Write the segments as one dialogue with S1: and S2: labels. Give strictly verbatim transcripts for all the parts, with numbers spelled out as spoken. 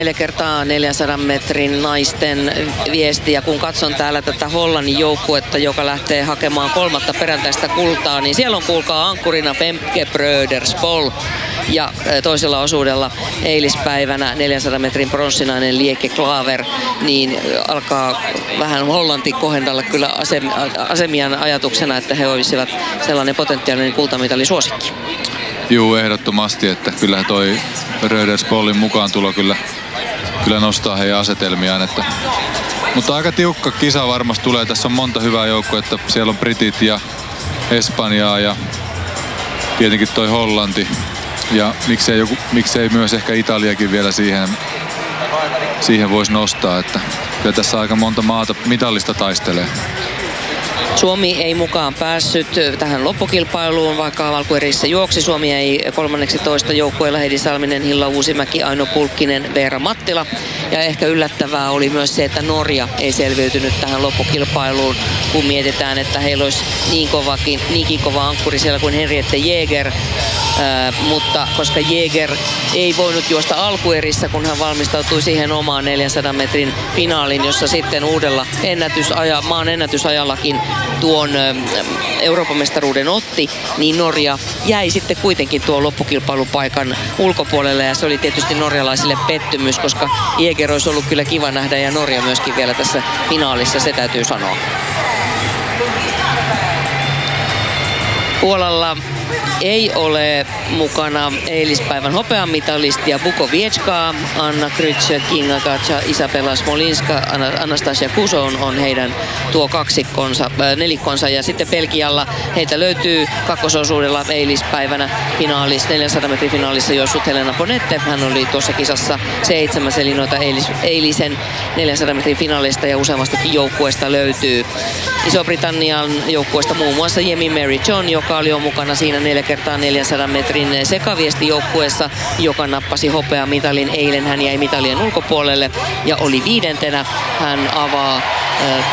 S1: Neljä kertaa neljänsadan metrin naisten viestiä. Kun katson täällä tätä Hollannin joukkuetta, joka lähtee hakemaan kolmatta perättäistä kultaa, niin siellä on kuulkaa ankkurina Femke Bröderspol. Ja toisella osuudella eilispäivänä neljänsadan metrin pronssinainen Lieke Klaver, niin alkaa vähän Hollanti kohendalla kyllä asemian ajatuksena, että he olisivat sellainen potentiaalinen kultamitalisuosikki.
S2: Juu, ehdottomasti, että kyllä toi Bröderspolin mukaan tulo kyllä, kyllä nostaa heidän asetelmiaan. Että, mutta aika tiukka kisa varmasti tulee. Tässä on monta hyvää joukkoa, että siellä on Britit ja Espanjaa ja tietenkin toi Hollanti. Ja miksei, joku, miksei myös ehkä Italiakin vielä siihen, siihen voisi nostaa, että kyllä tässä aika monta maata mitallista taistelee.
S1: Suomi ei mukaan päässyt tähän loppukilpailuun, vaikka alkuerissä juoksi. Suomi ei kolmanneksi toista joukkueella Heidi Salminen, Hilla Uusimäki, Aino Pulkkinen, Veera Mattila. Ja ehkä yllättävää oli myös se, että Norja ei selviytynyt tähän loppukilpailuun, kun mietitään, että heillä olisi niin kovakin, niinkin kova ankkuri siellä kuin Henriette Jäger. Äh, mutta koska Jäger ei voinut juosta alkuerissä, kun hän valmistautui siihen omaan neljänsadan metrin finaaliin, jossa sitten uudella ennätysaja, maan ennätysajallakin tuon äh, Euroopan mestaruuden otti, niin Norja jäi sitten kuitenkin tuon loppukilpailupaikan ulkopuolelle, ja se oli tietysti norjalaisille pettymys, koska Jäger olisi ollut kyllä kiva nähdä, ja Norja myöskin vielä tässä finaalissa, se täytyy sanoa. Puolalla ei ole mukana eilispäivän hopeamitalistia Bukowieczka, Anna Krytse, Kinga Gacha, Isabella Smolinska, Anastasia Kuso on, on heidän tuo kaksikkonsa, äh, nelikkonsa, ja sitten Belgialla heitä löytyy kakkososuudella eilispäivänä finaalissa, neljänsadan metrin finaalissa juossut Helena Bonette. Hän oli tuossa kisassa seitsemäs, eli noita eilis, eilisen neljänsadan metrin finaalista ja useammastakin joukkueesta löytyy. Iso-Britannian joukkueesta muun muassa Jemi Mary John, joka oli jo mukana siinä neljä kertaa neljänsadan metrin sekaviestijoukkueessa, joka nappasi hopeamitalin. Eilen hän jäi mitalien ulkopuolelle ja oli viidentenä. Hän avaa, äh,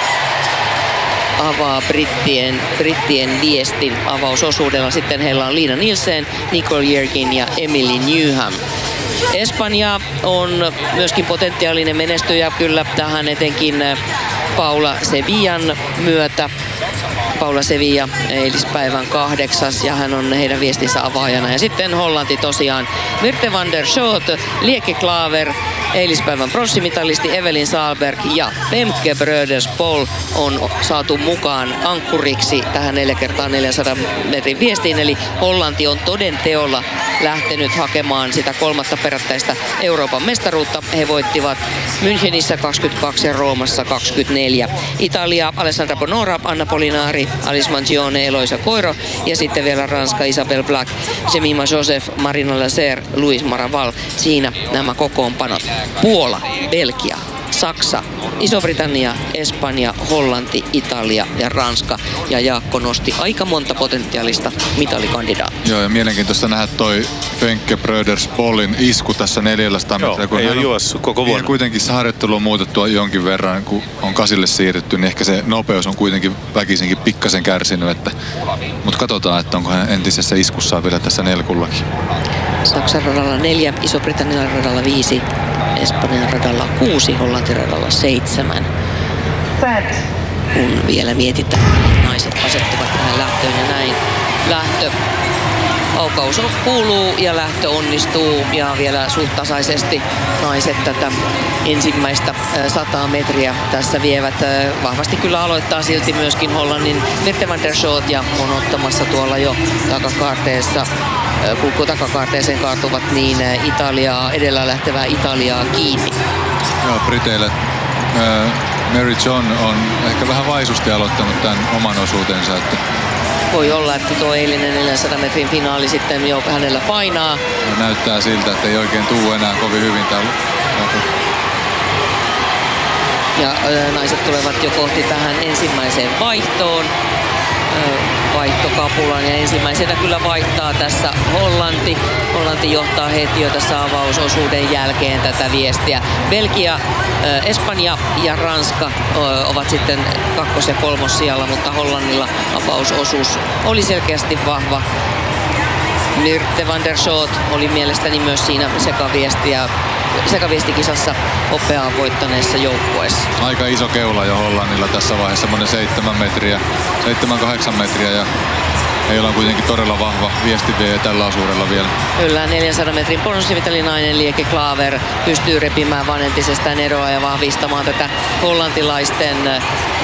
S1: avaa brittien, brittien viestin avausosuudella. Sitten heillä on Liina Nielsen, Nicole Jerkin ja Emily Newham. Espanja on myöskin potentiaalinen menestyjä kyllä tähän, etenkin Paula Sevillan myötä. Paula Sevilla eilispäivän kahdeksas, ja hän on heidän viestinsä avaajana. Ja sitten Hollanti tosiaan. Mirte van der Schoot, Lieke Klaver, eilispäivän pronssimitalisti Evelyn Sahlberg ja Femke Bröderspol on saatu mukaan ankkuriksi tähän neljä kertaa neljänsadan metrin viestiin. Eli Hollanti on toden teolla lähtenyt hakemaan sitä kolmatta perättäistä Euroopan mestaruutta. He voittivat Münchenissä kaksikymmentäkaksi ja Roomassa kaksikymmentäneljä. Italia, Alessandra Bonora, Anna Polinari, Alice Mangione, Eloisa Koiro, ja sitten vielä Ranska, Isabel Black, Jemima Joseph, Marina Lazer, Louis Maraval. Siinä nämä kokoonpanot. Puola, Belgia, Saksa, Iso-Britannia, Espanja, Hollanti, Italia ja Ranska. Ja Jaakko nosti aika monta potentiaalista mitalikandidaattia.
S2: Joo, ja mielenkiintoista nähdä toi Femke Bröderspolin isku tässä neljällä metriä.
S3: Ei ole juossut koko vuonna.
S2: Ja kuitenkin se harjoittelu on muutettu jonkin verran, kun on kasille siirrytty, niin ehkä se nopeus on kuitenkin väkisinkin pikkasen kärsinyt. Että, mutta katsotaan, että onko hän entisessä iskussaan vielä tässä nelkullakin.
S1: Saksan radalla neljä, Iso-Britannian radalla viisi, Espanjan radalla kuusi, Hollantin radalla seitsemän. Kun vielä mietitään, niin naiset asettuvat tähän lähtöön ja näin. Lähtö, aukaus kuuluu ja lähtö onnistuu, ja vielä suht tasaisesti naiset tätä ensimmäistä sataa metriä tässä vievät. Vahvasti kyllä aloittaa silti myöskin Hollannin Mirte van der Schoot, ja on ottamassa tuolla jo takakaarteessa, kun takakaarteeseen kaartuvat, niin Italiaa, edellä lähtevää Italiaa kiinni.
S2: Joo, Briteille äh, Mary John on ehkä vähän vaisusti aloittanut tämän oman osuutensa. Että
S1: voi olla, että tuo eilinen neljänsadan metrin finaali sitten jo hänellä painaa.
S2: Ja näyttää siltä, että ei oikein tuu enää kovin hyvin täällä.
S1: Ja ö, naiset tulevat jo kohti tähän ensimmäiseen vaihtoon. Ö, vaihtokapulan, ja ensimmäisenä kyllä vaihtaa tässä Hollanti. Hollanti johtaa heti jo tässä avausosuuden jälkeen tätä viestiä. Belgia, Espanja ja Ranska ovat sitten kakkos- ja kolmossijalla, mutta Hollannilla avausosuus oli selkeästi vahva. Mirte van der Schoot oli mielestäni myös siinä sekaviestiä sekaviestikisassa hopeaa voittaneessa joukkueessa.
S2: Aika iso keula jo Hollannilla tässä vaiheessa, semmoinen seitsemän metriä, seitsemän kahdeksan metriä ja heillä on kuitenkin todella vahva viestinviejä tällä osuudella vielä.
S1: Kyllä, neljänsadan metrin pronssivitalinainen Lieke Klaver pystyy repimään vaan entisestään eroa ja vahvistamaan tätä hollantilaisten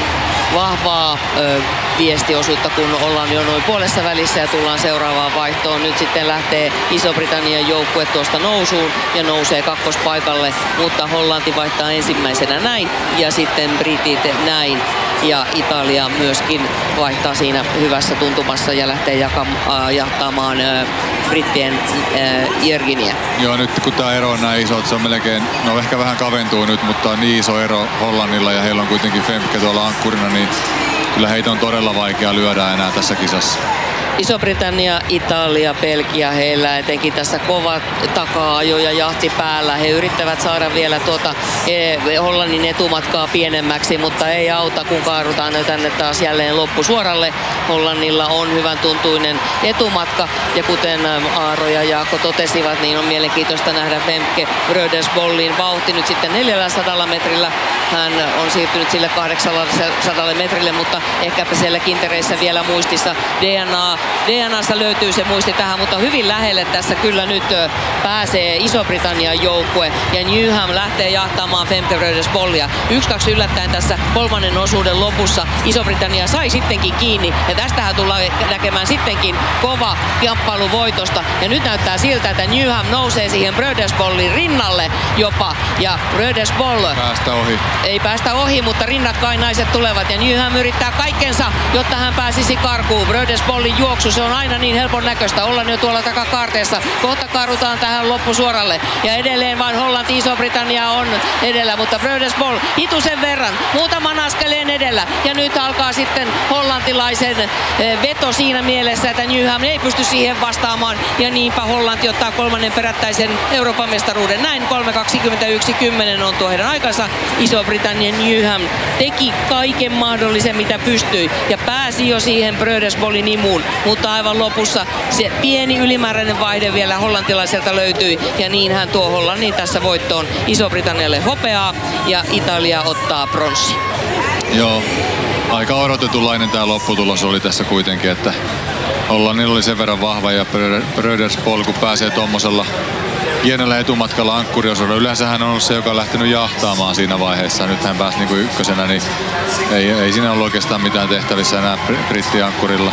S1: vahvaa ö, viestiosuutta, kun ollaan jo noin puolessa välissä ja tullaan seuraavaan vaihtoon. Nyt sitten lähtee Iso-Britannian joukkue tuosta nousuun ja nousee kakkospaikalle, mutta Hollanti vaihtaa ensimmäisenä näin ja sitten britit näin. Ja Italia myöskin vaihtaa siinä hyvässä tuntumassa ja lähtee jakam- äh, jahtaamaan äh, brittien äh, Jörginiä.
S2: Joo, nyt kun tämä ero on näin iso, että se on melkein, no ehkä vähän kaventuu nyt, mutta on niin iso ero Hollannilla ja heillä on kuitenkin Femke tuolla ankkurina, niin kyllä heitä on todella vaikea lyödä enää tässä kisassa.
S1: Iso-Britannia, Italia, Belgia, heillä etenkin tässä kova taka-ajo ja jahti päällä. He yrittävät saada vielä tuota e, Hollannin etumatkaa pienemmäksi, mutta ei auta, kun kaarutaan tänne taas jälleen loppusuoralle. Hollannilla on hyvän tuntuinen etumatka ja kuten Aaro ja Jaakko totesivat, niin on mielenkiintoista nähdä Femke Rödersbollin vauhti nyt sitten neljälläsadalla metrillä. Hän on siirtynyt sille kahdeksansadalle metrille, mutta ehkäpä siellä kintereissä vielä muistissa D N A. D N A:sta löytyy se muisti tähän, mutta hyvin lähelle tässä kyllä nyt pääsee Iso-Britannian joukkue ja Newham lähtee jahtamaan Femke Rödersbollia. yksi kaksi yllättäen tässä kolmannen osuuden lopussa Iso-Britannia sai sittenkin kiinni ja tästähän tullaan näkemään sittenkin kova kamppailu voitosta ja nyt näyttää siltä, että Newham nousee siihen Rödersbollin rinnalle jopa ja Rödersboll
S2: päästä ohi.
S1: Ei päästä ohi, mutta rinnakkain naiset tulevat ja Newham yrittää kaikkensa, jotta hän pääsisi karkuun. Rödersbollin juoksu, se on aina niin helpon näköistä. Ollaan jo tuolla takakaarteessa. Kohta kaarutaan tähän loppusuoralle. Ja edelleen vain Hollanti, Iso-Britannia on edellä, mutta Rödersboll hitusen verran. Muutaman askeleen edellä. Ja nyt alkaa sitten hollantilaisen veto siinä mielessä, että Newham ei pysty siihen vastaamaan. Ja niinpä Hollanti ottaa kolmannen perättäisen Euroopan mestaruuden. Näin kolme kaksikymmentäyksi kymmenen on tuo heidän aikansa. Iso-Britannian Newham teki kaiken mahdollisen, mitä pystyi. Ja pääsi jo siihen Rödersbollin imuun. Mutta aivan lopussa se pieni ylimääräinen vaihde vielä hollantilaiselta löytyi. Ja niin hän tuo Hollannin tässä voittoon Iso-Britannialle hopeaa ja Italia ottaa pronssi.
S2: Joo, aika odotetunlainen tämä lopputulos oli tässä kuitenkin, että Hollannilla oli sen verran vahva ja Rödersboll kun pääsee tuommoisella pienellä etumatkalla ankkuriosuudella. Yleensä hän on ollut se, joka on lähtenyt jahtaamaan siinä vaiheessa. Nyt hän pääsi niinku ykkösenä, niin ei, ei siinä ollut oikeastaan mitään tehtävissä enää brittiankkurilla.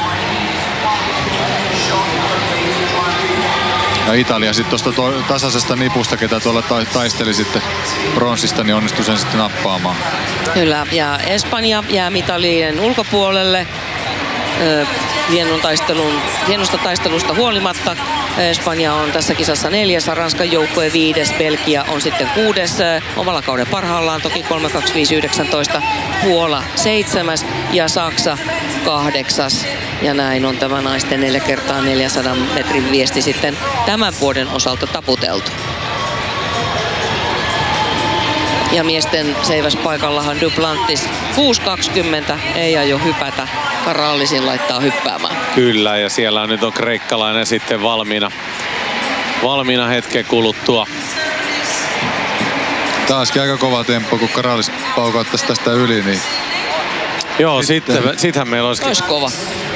S2: Ja Italia sitten tuosta tasaisesta nipusta, ketä tuolla taisteli sitten pronssista, niin onnistui sen sitten nappaamaan.
S1: Kyllä, ja Espanja jää mitalien ulkopuolelle. Öö, hienon taistelun, hienosta taistelusta huolimatta. Espanja on tässä kisassa neljäs, Ranskan joukkue viides, Belgia on sitten kuudes, omalla kauden parhaillaan toki kolme kaksi viisi yhdeksäntoista, Puola seitsemäs ja Saksa kahdeksas. Ja näin on tämä naisten neljä kertaa neljänsadan metrin viesti sitten tämän vuoden osalta taputeltu. Ja miesten seiväspaikallahan Duplantis kuusi kaksikymmentä ei aio hypätä. Karallisin laittaa hyppäämään.
S3: Kyllä, ja siellä on nyt on kreikkalainen sitten valmiina. Valmiina hetken kuluttua.
S2: Taaskin aika kova temppo, kun Karallis paukauttaisi tästä yli, niin...
S3: Joo, sitten, sitten sittenhän meillä olisi...
S1: Olisi kova.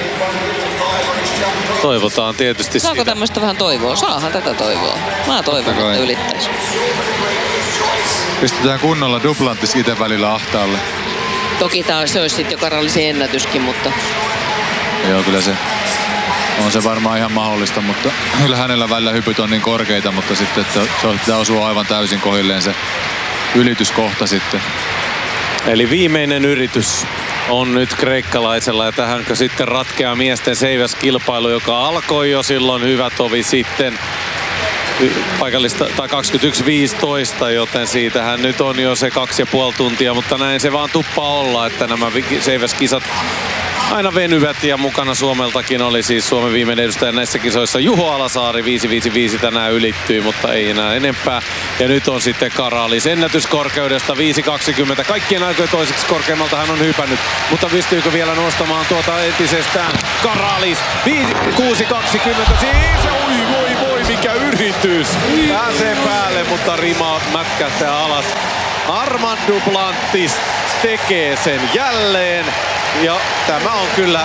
S3: Toivotaan tietysti
S1: Saako sitä tämmöistä vähän toivoa? Saahan tätä toivoa. Mä toivon, että ylittäisi.
S2: Pistetään kunnolla Duplantis itse välillä ahtaalle.
S1: Toki tää se olisi sitten jo Karallisen ennätyskin, mutta...
S2: Joo, kyllä se on se varmaan ihan mahdollista, mutta kyllä hänellä välillä hypyt on niin korkeita, mutta sitten, että se pitää osua aivan täysin kohilleen se ylityskohta sitten.
S3: Eli viimeinen yritys on nyt kreikkalaisella ja tähänkö sitten ratkeaa miesten seiväskilpailu, joka alkoi jo silloin hyvä tovi sitten. Paikallista tai kaksikymmentäyksi viisitoista, joten siitähän nyt on jo se kaksi ja puoli tuntia, mutta näin se vaan tuppaa olla, että nämä seiväskisat aina venyvät ja mukana Suomeltakin oli siis Suomen viimeinen edustaja näissä kisoissa Juho Alasaari, viisi viisi viisi tänään ylittyi, mutta ei enää enempää. Ja nyt on sitten Karalis ennätyskorkeudesta viisi kaksikymmentä. Kaikkien aikojen toiseksi korkeammalta hän on hypännyt, mutta pystyykö vielä nostamaan tuota entisestään Karalis kuusi kaksikymmentä. Siis oi voi voi mikä pitkä yritys. Pääsee päälle, mutta rima mätkähtää alas. Armand Duplantis tekee sen jälleen. Ja tämä on kyllä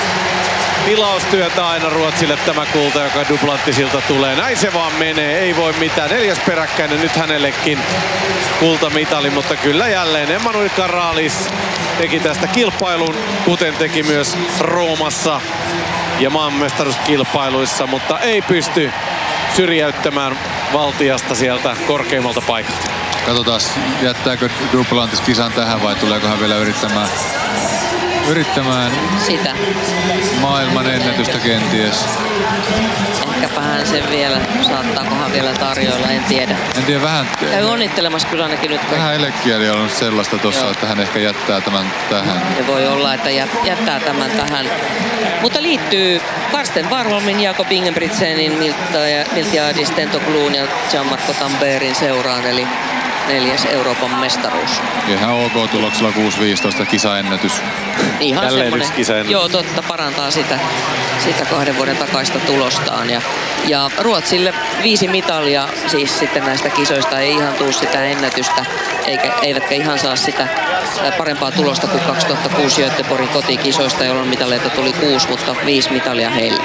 S3: tilaustyötä aina Ruotsille tämä kulta, joka Duplantisilta tulee. Näin se vaan menee, ei voi mitään. Neljäs peräkkäinen nyt hänellekin kultamitali, mutta kyllä jälleen Emmanuel Karalis teki tästä kilpailun, kuten teki myös Roomassa ja maanmestaruuskilpailuissa, mutta ei pysty syrjäyttämään Valtiasta sieltä korkeimmalta paikalta.
S2: Katsotaan, jättääkö Duplantis kisan tähän vai tuleeko hän vielä yrittämään yrittämään
S1: sitä
S2: maailman ennätystä kenties.
S1: Ehkäpä hän sen vielä, saattaakohan vielä tarjoilla, en tiedä.
S2: En tiedä, vähän...
S1: Käy onnittelemassa kyllä ainakin nyt.
S2: Vähän elekieli on sellaista tossa, että hän ehkä jättää tämän tähän.
S1: Ja voi olla, että jättää tämän tähän. Mutta liittyy Karsten Warholmin, Jakob Ingebrigtsenin, Miltiadis Tentogluun ja Gianmarco Tamberin seuraan, eli neljäs Euroopan mestaruus.
S2: Ihan ok tuloksella kuusi viisitoista kisaennätys.
S1: Ihan
S3: jälleen
S1: semmoinen,
S3: yksi kisaennätys.
S1: Joo, totta, parantaa sitä, sitä kahden vuoden takaista tulostaan. Ja, ja Ruotsille viisi mitalia siis sitten näistä kisoista, ei ihan tuu sitä ennätystä, eikä, eivätkä ihan saa sitä parempaa tulosta kuin kaksituhattakuusi Göteborgin kotikisoista, jolloin mitaleita tuli kuusi, mutta viisi mitalia heille.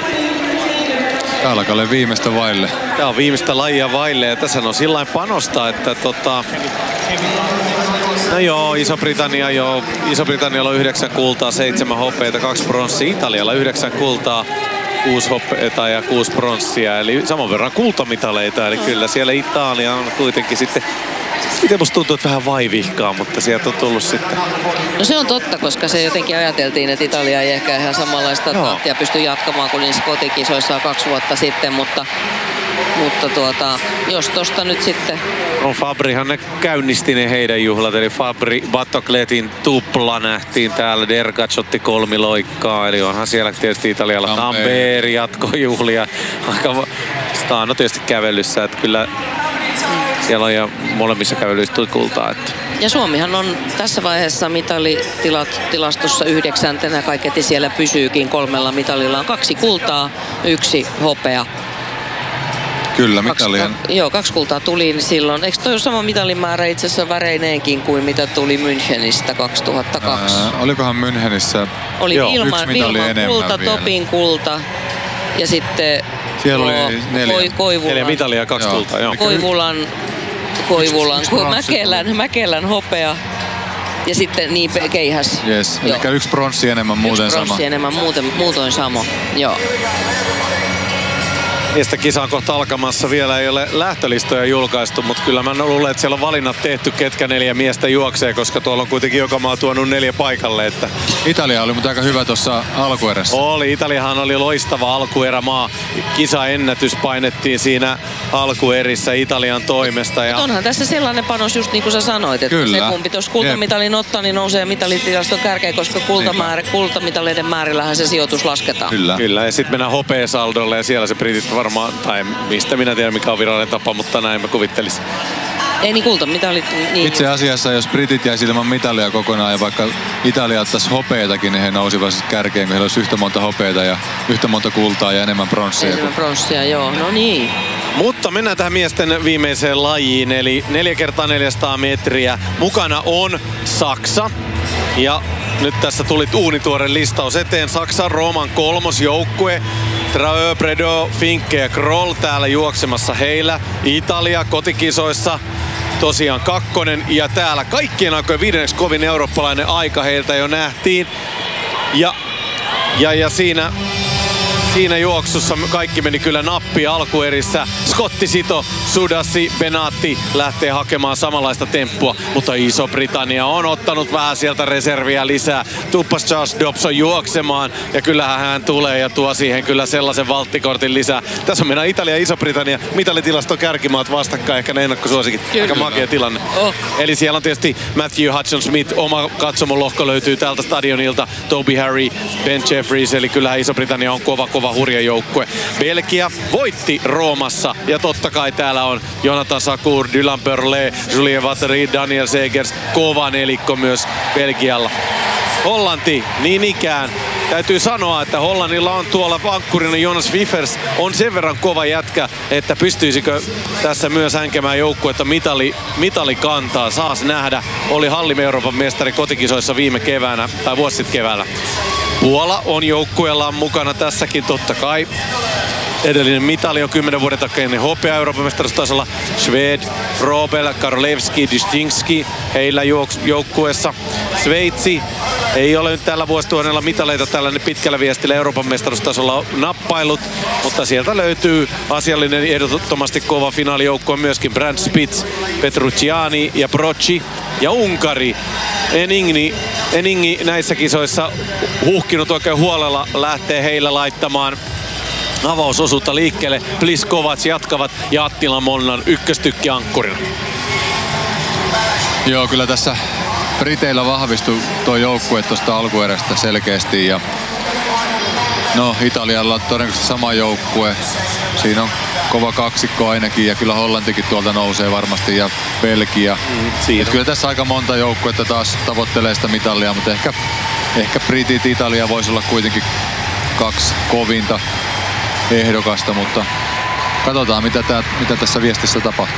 S2: Tää alkaa olla viimeistä vaille.
S3: Tää on viimeistä lajia vaille ja tässä on sillain panosta, että tota... No joo, Iso-Britannia joo. Iso-Britannialla on yhdeksän kultaa, seitsemän hopeita, kaksi pronssia. Italialla yhdeksän kultaa, kuusi hopeita ja kuusi pronssia. Eli saman verran kultamitaleita. Eli kyllä siellä Italia on kuitenkin sitten... Miten musta tuntuu, että vähän vaivihkaa, mutta sieltä on tullut sitten...
S1: No se on totta, koska se jotenkin ajateltiin, että Italia ei ehkä ihan samanlaista tahtia pysty jatkamaan kuin niissä kotikisoissa kaksi vuotta sitten, mutta, mutta tuota, jos tosta nyt sitten...
S3: No Fabrihan ne käynnisti ne heidän juhlat, eli Fabri Battocletin tupla nähtiin täällä, Dergac otti kolmiloikkaa, eli onhan siellä tietysti Italialla Tamberi jatkojuhlia, aika Stano tietysti kävelyssä, että kyllä siellä on jo molemmissa kävelyissä tuli kultaa. Että.
S1: Ja Suomihan on tässä vaiheessa mitalitilastossa yhdeksäntenä, kaiketi siellä pysyykin kolmella mitalilla on kaksi kultaa, yksi hopea.
S2: Kyllä, mitalien.
S1: Kaksi, joo, kaksi kultaa tuli silloin. Eikö toi ole sama mitalimäärä itse asiassa väreineenkin kuin mitä tuli Münchenistä kaksituhattakaksi? Ää,
S2: olikohan Münchenissä
S1: oli joo, ilman, ilman kulta, vielä. Topin kulta ja sitten
S2: siellä oli neljä.
S1: Koi, Koivulan,
S3: neljä mitalia ja kaksi joo. kultaa. Joo.
S1: Koivulan, Koivulan, yksi, yksi Mäkelän, Mäkelän hopea. Ja sitten niin keihäs.
S2: Yes. Eli yksi pronssi enemmän muuten
S1: yksi
S2: sama.
S1: Yksi pronssi enemmän muuten, muutoin sama. Joo.
S3: Miestä kisa on kohta alkamassa. Vielä ei ole lähtölistoja julkaistu, mutta kyllä mä luulen, että siellä on valinnat tehty, ketkä neljä miestä juoksee, koska tuolla on kuitenkin joka maa tuonut neljä paikalle. Että...
S2: Italia oli mutta aika hyvä tuossa alkuerässä.
S3: Oli. Italiahan oli loistava alkuerämaa. Kisaennätys painettiin siinä alkuerissä Italian toimesta. Ja...
S1: onhan tässä sellainen panos, just niin kuin sä sanoit, että kyllä. Se kumpi tuossa kultamitalin ottaa, niin nousee mitalitilaston kärkeen, koska kultamäär, kultamitaleiden määrillähän se sijoitus lasketaan.
S3: Kyllä. Kyllä. Ja sitten mennään hopeasaldolle ja siellä se britit varmaan, tai mistä minä tiedän mikä on virallinen tapa, mutta näin mä kuvittelisin.
S1: Ei niin kultamitalit. Niin.
S2: Itse asiassa jos britit jäisi ilman mitalia kokonaan ja vaikka Italia ottaisi hopeitakin, niin he nousivat kärkeen, kun heillä olisi yhtä monta hopeita ja yhtä monta kultaa ja enemmän pronssia.
S1: Enemmän pronssia, joo. No niin.
S3: Mutta mennään tähän miesten viimeiseen lajiin, eli neljä kertaa neljäsataa metriä. Mukana on Saksa ja nyt tässä tuli uunituore listaus eteen. Saksan Rooman kolmosjoukkue. Traö, Predo, Finke ja Kroll täällä juoksemassa heillä. Italia kotikisoissa tosiaan kakkonen ja täällä kaikkien aikojen viidenneksi kovin eurooppalainen aika heiltä jo nähtiin. Ja, ja, ja siinä, siinä juoksussa kaikki meni kyllä nappi alkuerissä. Scotti Sito, Sudassi, Benatti lähtee hakemaan samanlaista temppua, mutta Iso-Britannia on ottanut vähän sieltä reserviä lisää. Tuppas Charles Dobson juoksemaan ja kyllähän hän tulee ja tuo siihen kyllä sellaisen valttikortin lisää. Tässä on mennään Italia ja Iso-Britannia mitalitilaston kärkimaat vastakkain, ehkä ne ennakkosuosikin. Aika makea tilanne. Oh. Eli siellä on tietysti Matthew Hutchison-Smith, oma katsomon lohko löytyy tältä stadionilta. Toby Harry, Ben Jeffries, eli kyllähän Iso-Britannia on kova, kova hurja joukkue. Belgia voitti Roomassa ja totta kai täällä on Jonathan Sakur, Dylan Perlet, Julien Valtteri, Daniel Segers, kova nelikko myös Belgialla. Hollanti niin ikään täytyy sanoa, että Hollannilla on tuolla vankkurina Jonas Wiffers on sen verran kova jätkä, että pystyisikö tässä myös hänkemään joukkuetta mitali, mitali kantaa. Saas nähdä. Oli Hallim Euroopan mestari kotikisoissa viime keväänä tai vuosi sitten keväällä. Puola on joukkueellaan mukana tässäkin totta kai. Edellinen mitali on kymmenen vuoden takainen hopea Euroopan mestaruustasolla. Sved, Robel, Karolevski, Dystinski heillä joukkueessa. Sveitsi ei ole nyt tällä vuosituhannella mitaleita tällainen pitkällä viestillä Euroopan mestaruustasolla nappailut, mutta sieltä löytyy asiallinen ehdottomasti kova finaalijoukkue myöskin. Brand Spitz, Petrucciani ja Brocci ja Unkari. Eningni, Eningi näissä kisoissa huhkinut oikein huolella lähtee heillä laittamaan avausosuutta liikkeelle. Pliskovat jatkavat ja Attila Molnar ykköstykki ankkurina.
S2: Joo, kyllä tässä Briteillä vahvistui tuo joukkue tuosta alkuerästä selkeästi ja no Italialla on todennäköisesti sama joukkue. Siinä on kova kaksikko ainakin ja kyllä Hollantikin tuolta nousee varmasti ja Belgia. Mm, kyllä tässä aika monta joukkuetta taas tavoittelee sitä mitalia, mutta ehkä, ehkä Britit Italia voisi olla kuitenkin kaksi kovinta ehdokasta, mutta katsotaan mitä, tää, mitä tässä viestissä tapahtuu.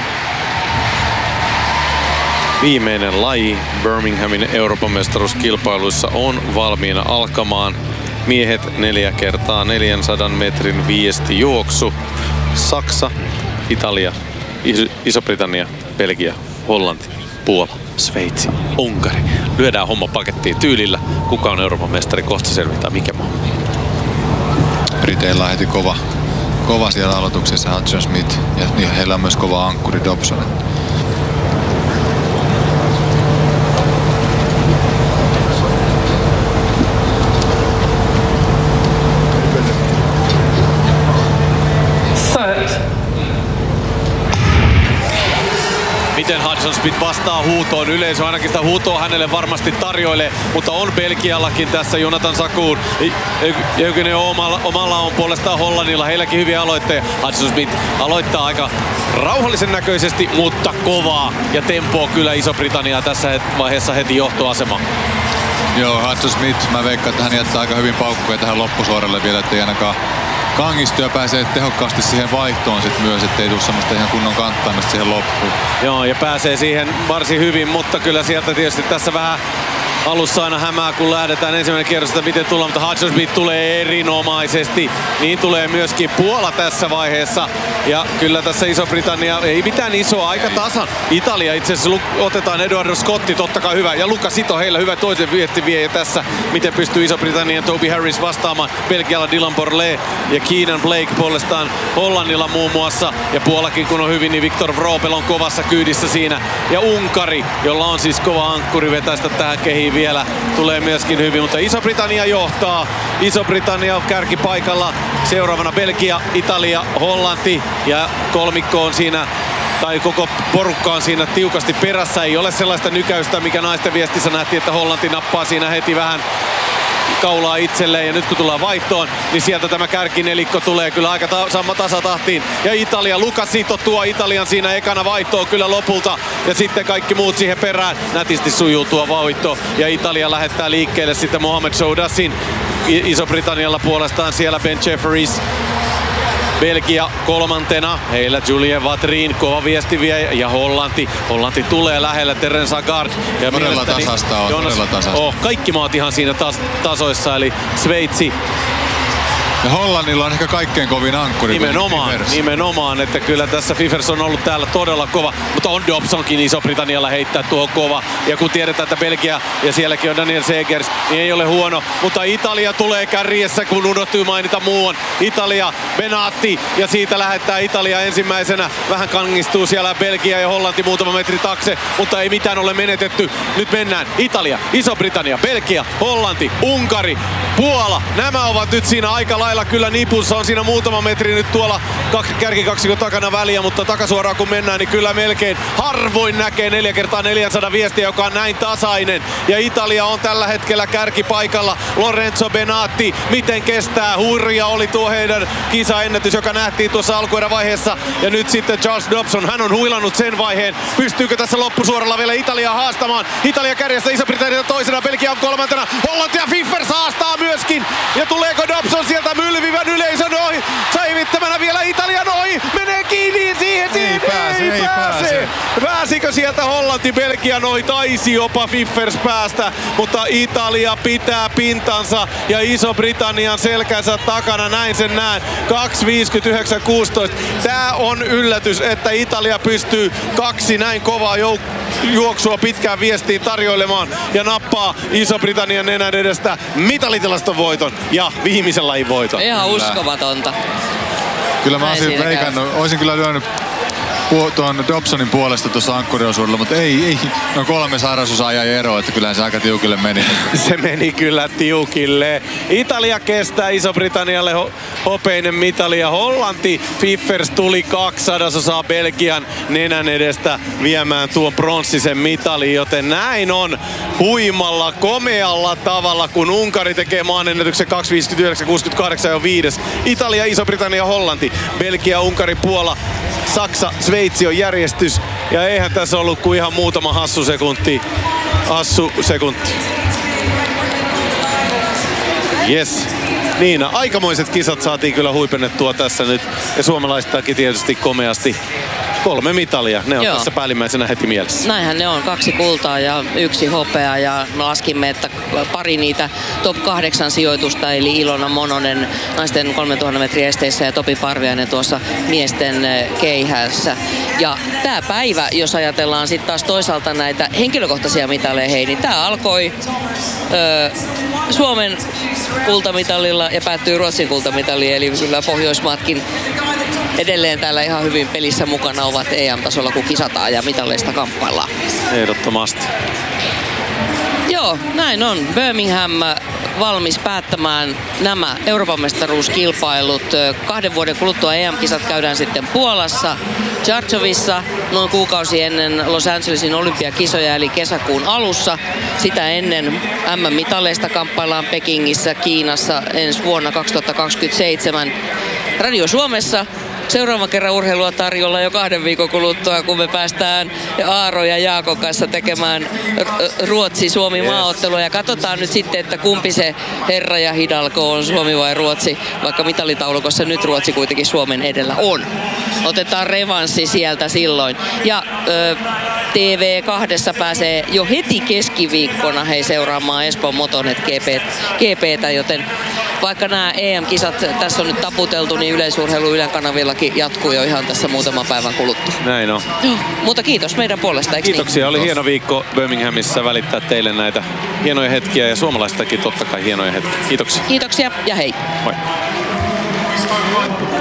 S3: Viimeinen laji Birminghamin Euroopan mestaruuskilpailuissa on valmiina alkamaan. Miehet neljä kertaa neljänsadan metrin viestijuoksu. Saksa, Italia, Iso-Britannia, Belgia, Hollanti, Puola, Sveitsi, Unkari. Lyödään homma pakettiin tyylillä. Kuka on Euroopan mestari? Kohta selvitään mikä maa.
S2: Briteillä on heti kova, kova siellä aloituksessa Hudson Smith ja niin heillä on myös kova ankkuri Dobson.
S3: Miten Hudson Smith vastaa huutoon? Yleisö ainakin sitä huutoa hänelle varmasti tarjoilee, mutta on Belgiallakin tässä Jonathan Sakuun. Jökynen omalla, omalla on puolestaan Hollannilla. Heilläkin hyviä aloitteita. Hudson Smith aloittaa aika rauhallisen näköisesti, mutta kovaa. Ja tempoa kyllä Iso-Britanniaa tässä vaiheessa heti johtoasema.
S2: Joo, Hudson Smith, mä veikkaan, että hän jättää aika hyvin paukkuja tähän loppusuoralle vielä, ettei ainakaan kangistuja pääsee tehokkaasti siihen vaihtoon sit myös, ettei tule semmoista ihan kunnon kanttaamista siihen loppuun.
S3: Joo, ja pääsee siihen varsin hyvin, mutta kyllä sieltä tietysti tässä vähän alussa aina hämää, kun lähdetään ensimmäinen kierros, että miten tullaan, mutta Hudson Smith tulee erinomaisesti. Niin tulee myöskin Puola tässä vaiheessa. Ja kyllä tässä Iso-Britannia, ei mitään isoa, aika tasan. Italia itse asiassa otetaan Eduardo Scotti, totta kai hyvä. Ja Luca Sito, heillä hyvä toisen viesti vie tässä. Miten pystyy Iso-Britannia ja Toby Harris vastaamaan. Belgialla Dylan Borlée ja Keenan Blake puolestaan Hollannilla muun muassa. Ja Puolakin kun on hyvin, niin Viktor Vrobel on kovassa kyydissä siinä. Ja Unkari, jolla on siis kova ankkuri vetäistä tähän kehiin vielä, tulee myöskin hyvin. Mutta Iso-Britannia johtaa. Iso-Britannia on kärkipaikalla. Seuraavana Belgia, Italia, Hollanti. Ja kolmikko on siinä, tai koko porukka on siinä tiukasti perässä. Ei ole sellaista nykäystä, mikä naisten viestissä nähtiin, että Hollanti nappaa siinä heti vähän kaulaa itselleen. Ja nyt kun tullaan vaihtoon, niin sieltä tämä kärkinelikko tulee kyllä aika ta- sama tasatahtiin. Ja Italia, Luca Sito tuo Italian siinä ekana vaihtoon kyllä lopulta. Ja sitten kaikki muut siihen perään. Nätisti sujuu tuo vaihto. Ja Italia lähettää liikkeelle sitten Mohamed Soudassin. Iso-Britannialla puolestaan siellä Ben Jefferies. Belgia kolmantena, heillä Julien Vatrin, kova viesti vie, ja Hollanti. Hollanti tulee lähelle, Terence Agard. Ja
S2: todella tasasta on,
S3: Jonas,
S2: todella tasasta.
S3: Oh, kaikki maat ihan siinä tas- tasoissa, eli Sveitsi.
S2: Ja Hollannilla on ehkä kaikkein kovin ankkuri.
S3: Nimenomaan, nimenomaan, että kyllä tässä Fiffers on ollut täällä todella kova, mutta on Dobsonkin Iso-Britannialla heittää tuo kova. Ja kun tiedetään, että Belgia ja sielläkin on Daniel Segers, niin ei ole huono. Mutta Italia tulee kärjessä, kun unohtuu mainita muun. Italia, Benatti, ja siitä lähettää Italia ensimmäisenä. Vähän kangistuu siellä Belgia ja Hollanti muutama metri takse, mutta ei mitään ole menetetty. Nyt mennään Italia, Iso-Britannia, Belgia, Hollanti, Unkari, Puola. Nämä ovat nyt siinä aika lailla lailla kyllä nipussa. On siinä muutama metri nyt tuolla kärkikaksikon takana väliä, mutta takasuoraan kun mennään, niin kyllä melkein harvoin näkee neljä kertaa neljäsataa viestiä, joka on näin tasainen. Ja Italia on tällä hetkellä kärkipaikalla. Lorenzo Benatti, miten kestää? Hurja oli tuo heidän kisaennätys, joka nähtiin tuossa alkuerävaiheessa. Ja nyt sitten Charles Dobson, hän on huilannut sen vaiheen. Pystyykö tässä loppusuoralla vielä Italiaa haastamaan? Italia kärjessä, Iso-Britannia toisena, Belgia on kolmantena. Hollanti ja Fiffers haastaa myöskin. Ja tuleeko Dobson sieltä mylvivän yleisön ohi? Saivittämänä vielä Italian ohi. Menee kiinni siihen, siihen
S2: ei pääse. Ei
S3: ei pääse.
S2: pääse.
S3: Pääsikö sieltä Hollanti Belgian ohi? Taisi jopa Fiffers päästä. Mutta Italia pitää pintansa ja Iso-Britannian selkänsä takana. Näin sen näen. kaksi viisikymmentäyhdeksän kuusitoista. Tää on yllätys, että Italia pystyy kaksi näin kovaa joukkoa juoksua pitkään viestiin tarjoilemaan ja nappaa Iso-Britannian nenän edestä mitalitilaston voiton ja viimeisen lajin voiton.
S1: Ihan uskomatonta.
S2: Kyllä mä olisin veikannut, olisin kyllä lyönyt tuon Dobsonin puolesta tuossa ankkuriosuudella, mutta ei, ei. No kolme sairasosaa jäi eroa, että kyllähän se aika tiukille meni.
S3: Se meni kyllä tiukille. Italia kestää Iso-Britannialle ho- hopeinen mitali ja Hollanti Fiffers tuli kaksi sadasosaa Belgian nenän edestä viemään tuon pronssisen mitalin, joten näin on huimalla, komealla tavalla, kun Unkari tekee maanennätyksen kaksi viisikymmentäyhdeksän kuusikymmentäkahdeksan jo viides. Italia, Iso-Britannia, Hollanti, Belgia, Unkari, Puola, Saksa, Sveitsi on järjestys. Ja eihän tässä ollut kuin ihan muutama hassu sekunti. Hassu sekunti. Yes. Niin, aikamoiset kisat saatiin kyllä huipennettua tässä nyt. Ja suomalaistakin tietysti komeasti. Kolme mitalia, ne on Joo. tässä päällimmäisenä heti mielessä.
S1: Näinhän ne on, kaksi kultaa ja yksi hopea ja laskimme, että pari niitä top kahdeksan sijoitusta, eli Ilona Mononen naisten kolmetuhatta metrin esteissä ja Topi Parviainen tuossa miesten keihässä. Ja tämä päivä, jos ajatellaan sitten taas toisaalta näitä henkilökohtaisia mitaleja, niin tämä alkoi ö, Suomen kultamitalilla ja päättyy Ruotsin kultamitaliin, eli kyllä Pohjoismaatkin edelleen täällä ihan hyvin pelissä mukana ovat E M-tasolla, kun kisataan ja mitaleista kamppaillaan.
S3: Ehdottomasti.
S1: Joo, näin on. Birmingham valmis päättämään nämä Euroopan mestaruuskilpailut. Kahden vuoden kuluttua E M-kisat käydään sitten Puolassa, Jartsovissa, noin kuukausi ennen Los Angelesin olympiakisoja, eli kesäkuun alussa. Sitä ennen M M-mitaleista kamppaillaan Pekingissä, Kiinassa ensi vuonna kaksituhattakaksikymmentäseitsemän. Radio Suomessa seuraavan kerran urheilua tarjolla jo kahden viikon kuluttua, kun me päästään Aaro ja Jaakon kanssa tekemään Ruotsi-Suomi-maaottelua. Ja katsotaan nyt sitten, että kumpi se herra ja Hidalgo on, Suomi vai Ruotsi, vaikka mitalitaulukossa nyt Ruotsi kuitenkin Suomen edellä on. Otetaan revanssi sieltä silloin. Ja ö, T V kaksi pääsee jo heti keskiviikkona hei seuraamaan Espoon Motonet G P:tä, joten vaikka nämä E M-kisat tässä on nyt taputeltu, niin yleisurheilu Ylen kanavillakin jatkuu jo ihan tässä muutaman päivän kuluttua.
S3: Näin on.
S1: Joo, mutta kiitos meidän puolesta, eikö
S3: Kiitoksia,
S1: niin?
S3: oli hieno viikko Birminghamissa välittää teille näitä hienoja hetkiä ja suomalaistakin totta kai hienoja hetkiä. Kiitoksia.
S1: Kiitoksia ja hei.
S3: Moi.